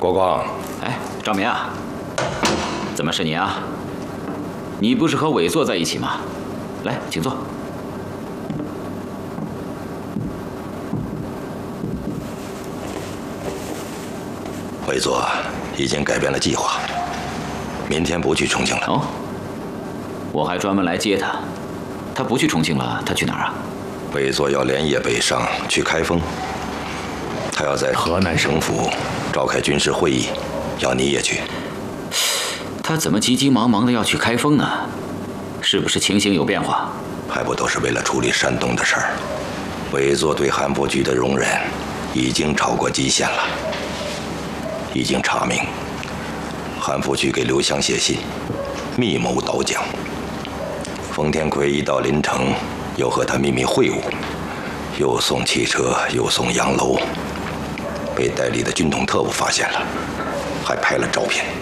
国光， 哎，赵明啊，怎么是你啊？你不是和伟作在一起吗？来，请坐。 伟作已经改变了计划，明天不去重庆了。 哦，我还专门来接他。他不去重庆了，他去哪儿啊？ 伟作要连夜北上去开封，他要在河南省府召开军事会议，要你也去。 他怎么急急忙忙的要去开封呢？是不是情形有变化？ 还不都是为了处理山东的事儿？伟作对韩复榘的容忍已经超过极限了，已经查明韩复榘给刘湘写信，密谋倒蒋。冯天奎一到临城，又和他秘密会晤，又送汽车，又送洋楼，被代理的军统特务发现了，还拍了照片。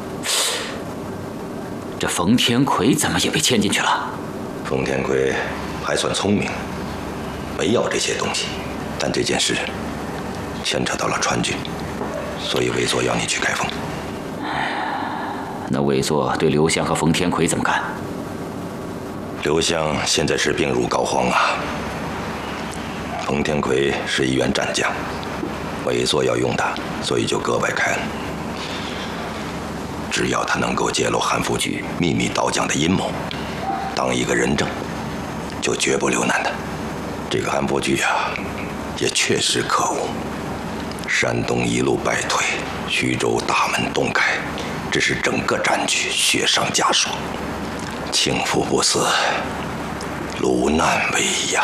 这冯天奎怎么也被牵进去了？ 冯天奎还算聪明，没要这些东西，但这件事牵扯到了川军，所以伟作要你去开封。 那伟作对刘湘和冯天奎怎么干？ 刘湘现在是病入膏肓啊，冯天奎是一员战将，伟作要用他，所以就格外开恩。只要他能够揭露韩复榘秘密倒蒋的阴谋，当一个人证，就绝不留难他。这个韩复榘啊，也确实可恶。山东一路败退，徐州大门东开，这是整个战局雪上加霜。轻负不死，卢难为呀。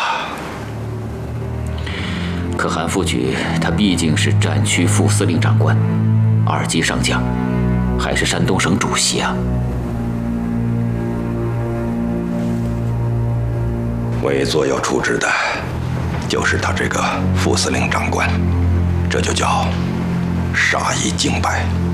可韩复榘他毕竟是战区副司令长官，2级上将，还是山东省主席啊。 伟作要处置的，就是他这个副司令长官，这就叫杀一儆百。